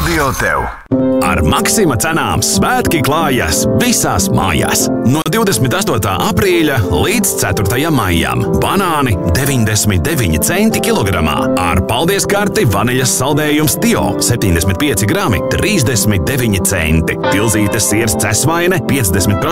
Radio Tev. Ar Maksima cenām svētki klājas visās mājās. No 28. aprīļa līdz 4. maijam. Banāni 99 centi kilogramā. Ar paldies karti vaniļas saldējums Dio 75 grami 39 centi. Tilzītes siers cesvaine 50%